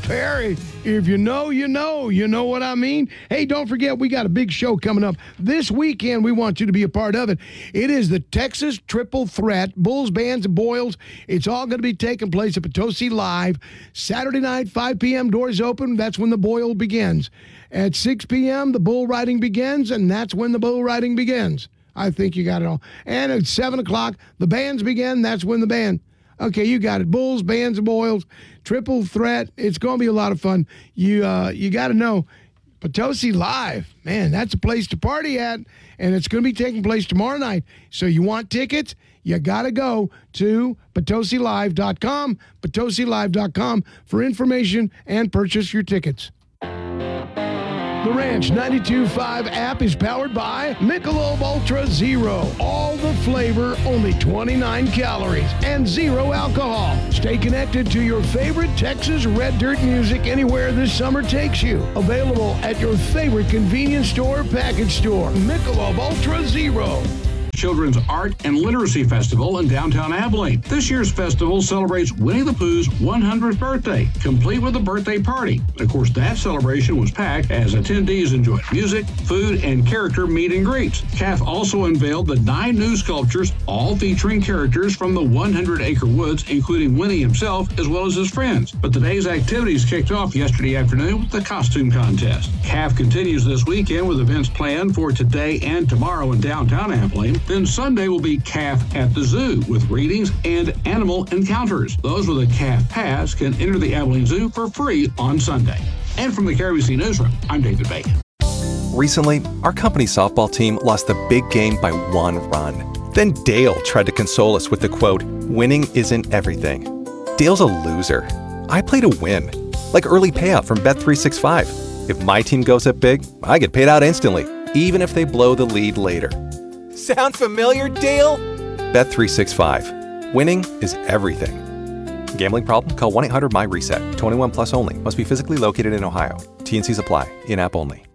Perry, if you know, you know. You know what I mean? Hey, don't forget, we got a big show coming up this weekend. We want you to be a part of it. It is the Texas Triple Threat, Bulls, Bands, and Boils. It's all going to be taking place at Potosi Live. Saturday night, 5 p.m., doors open. That's when the Boil begins. At 6 p.m., the bull riding begins, and that's when the bull riding begins. I think you got it all. And at 7 o'clock, the bands begin. That's when the band. Okay, you got it. Bulls, Bands, and Boils, Triple Threat. It's going to be a lot of fun. You got to know, Potosi Live, man, that's a place to party at, and it's going to be taking place tomorrow night. So you want tickets? You got to go to PotosiLive.com, PotosiLive.com for information and purchase your tickets. The Ranch 92.5 app is powered by Michelob Ultra Zero. All the flavor, only 29 calories, and zero alcohol. Stay connected to your favorite Texas Red Dirt music anywhere this summer takes you. Available at your favorite convenience store or package store. Michelob Ultra Zero. Children's Art and Literacy Festival in downtown Abilene. This year's festival celebrates Winnie the Pooh's 100th birthday, complete with a birthday party. Of course, that celebration was packed as attendees enjoyed music, food, and character meet and greets. CAF also unveiled the 9 new sculptures, all featuring characters from the 100-acre woods, including Winnie himself, as well as his friends. But the day's activities kicked off yesterday afternoon with the costume contest. CAF continues this weekend with events planned for today and tomorrow in downtown Abilene. Then Sunday will be CAF at the Zoo with readings and animal encounters. Those with a CAF pass can enter the Abilene Zoo for free on Sunday. And from the KRBC Newsroom, I'm David Bacon. Recently, our company's softball team lost the big game by 1 run. Then Dale tried to console us with the quote, "Winning isn't everything." Dale's a loser. I play to win, like early payout from Bet365. If my team goes up big, I get paid out instantly, even if they blow the lead later. Sound familiar, Dale? Bet365. Winning is everything. Gambling problem? Call 1-800-MY-RESET. 21 plus only. Must be physically located in Ohio. T&Cs apply. In-app only.